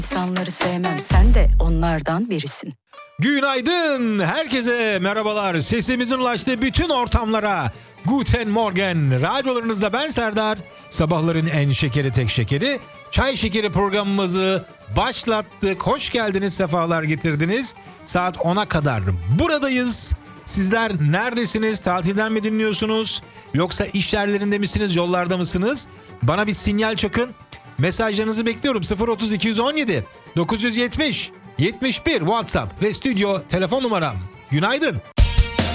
İnsanları sevmem, sen de onlardan birisin. Günaydın, herkese merhabalar. Sesimizin ulaştığı bütün ortamlara Guten Morgen. Radyolarınızda ben Serdar. Sabahların en şekeri tek şekeri. Çay şekeri programımızı başlattık. Hoş geldiniz, sefalar getirdiniz. Saat 10'a kadar buradayız. Sizler neredesiniz? Tatilden mi dinliyorsunuz? Yoksa iş yerlerinde misiniz? Yollarda mısınız? Bana bir sinyal çakın. Mesajlarınızı bekliyorum. 030 217 970 71 WhatsApp ve stüdyo telefon numaram. Günaydın.